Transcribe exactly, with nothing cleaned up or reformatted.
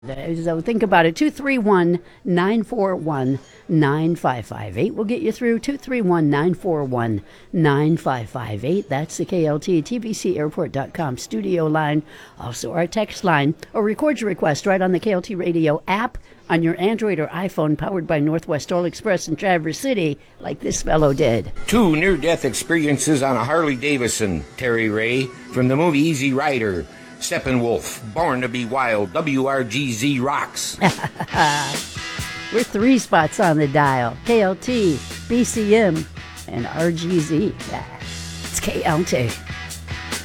So think about it. two three one, nine four one, nine five five eight. We'll get you through two three one, nine four one, nine five five eight. That's the K L T T V C airport dot com studio line. Also our text line. Or record your request right on the K L T Radio app on your Android or iPhone, powered by Northwest All Express in Traverse City, like this fellow did. Two near-death experiences on a Harley Davidson, Terry Ray, from the movie Easy Rider. Steppenwolf, Born to be Wild, W R G Z rocks. We're three spots on the dial. K L T, B C M, and R G Z. Yeah, it's K L T.